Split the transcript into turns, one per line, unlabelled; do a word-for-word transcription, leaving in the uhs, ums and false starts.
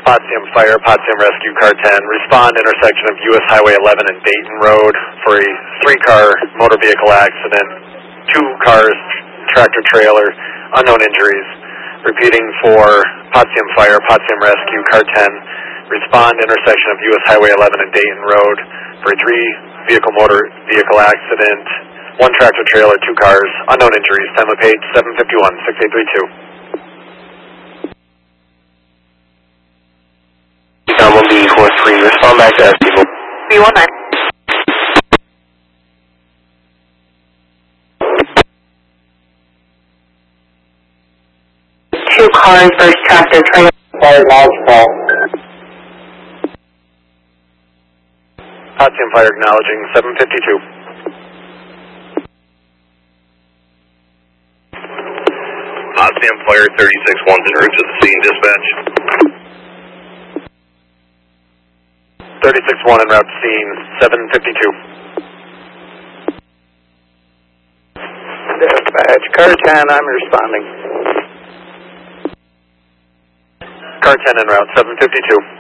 Potsdam Fire, Potsdam Rescue, Car ten. Respond intersection of U S Highway eleven and Dayton Road for a three-car motor vehicle accident. Two cars, tractor trailer, unknown injuries. Repeating for Potsdam Fire, Potsdam Rescue, Car ten. Respond intersection of U S Highway eleven and Dayton Road for a three-vehicle motor vehicle accident. One tractor trailer, two cars, unknown injuries. Time of page seven fifty-one, six eight three two.
one B four three, respond back to S people.
three one nine. Two cars versus tractor trailer.
Fire knowledge call.
Potsdam Fire acknowledging seven fifty-two.
Potsdam Fire thirty-six one's en route to the scene, dispatch.
thirty-six one en route to scene, seven fifty-two.
Dispatch, Car ten, I'm responding.
Car ten en route, seven fifty-two.